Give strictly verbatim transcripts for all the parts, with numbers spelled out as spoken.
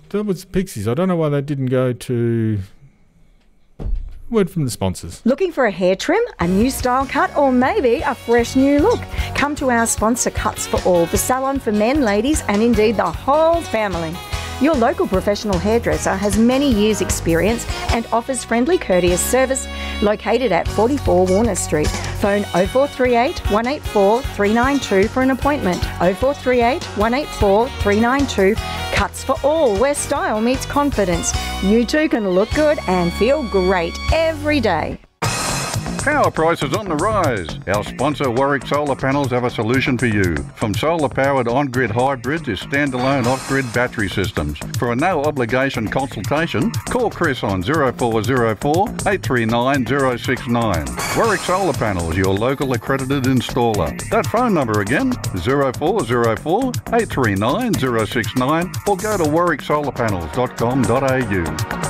that was Pixies. I don't know why they didn't go to... Word from the sponsors. Looking for a hair trim, a new style cut, or maybe a fresh new look? Come to our sponsor, Cuts for All, the salon for men, ladies, and indeed the whole family. Your local professional hairdresser has many years' experience and offers friendly, courteous service, located at forty-four Warner Street. Phone oh four three eight, one eight four, three nine two for an appointment. oh four three eight, one eight four, three nine two. Cuts for All, where style meets confidence. You too can look good and feel great every day. Power prices on the rise. Our sponsor Warwick Solar Panels have a solution for you. From solar-powered on-grid hybrids to standalone off-grid battery systems. For a no-obligation consultation, call Chris on oh four oh four, eight three nine, oh six nine. Warwick Solar Panels, your local accredited installer. That phone number again, oh four oh four, eight three nine, oh six nine, or go to warwick solar panels dot com dot a u.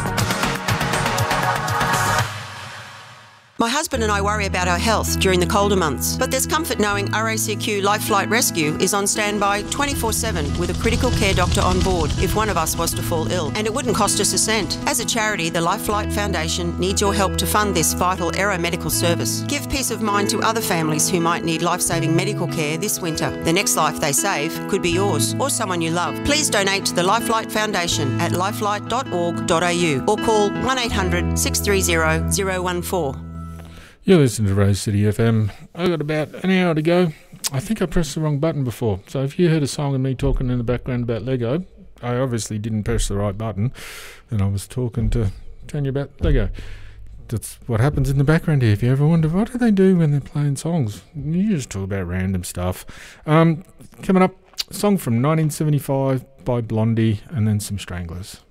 My husband and I worry about our health during the colder months, but there's comfort knowing R A C Q Life Flight Rescue is on standby twenty-four seven with a critical care doctor on board if one of us was to fall ill, and it wouldn't cost us a cent. As a charity, the Life Flight Foundation needs your help to fund this vital aeromedical service. Give peace of mind to other families who might need life-saving medical care this winter. The next life they save could be yours or someone you love. Please donate to the Life Flight Foundation at lifelight dot org dot a u or call one eight hundred, six three zero, zero one four. You're listening to Rose City F M. I've got about an hour to go. I think I pressed the wrong button before. So if you heard a song of me talking in the background about Lego, I obviously didn't press the right button. And I was talking to telling you about Lego. That's what happens in the background here. If you ever wonder, what do they do when they're playing songs? You just talk about random stuff. Um, coming up, a song from nineteen seventy-five by Blondie and then some Stranglers.